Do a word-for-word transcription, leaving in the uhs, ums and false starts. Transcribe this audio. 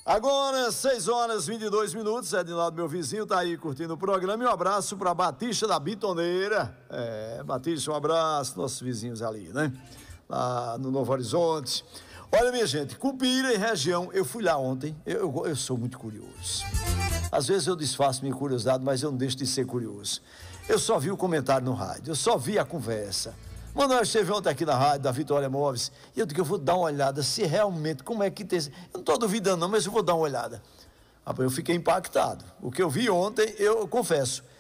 Agora, seis horas e vinte e dois minutos, Edinaldo, meu vizinho, tá aí curtindo o programa. E um abraço para Batista da Bitoneira. É, Batista, um abraço, nossos vizinhos ali, né? Lá no Novo Horizonte. Olha, minha gente, Cupira e região, eu fui lá ontem, eu, eu, eu sou muito curioso. Às vezes eu disfarço minha curiosidade, mas eu não deixo de ser curioso. Eu só vi o comentário no rádio, eu só vi a conversa. Manuel esteve ontem aqui na rádio da Vitória Móveis e eu digo que eu vou dar uma olhada se realmente, como é que tem... Eu não estou duvidando não, mas eu vou dar uma olhada. Eu fiquei impactado. O que eu vi ontem, eu confesso,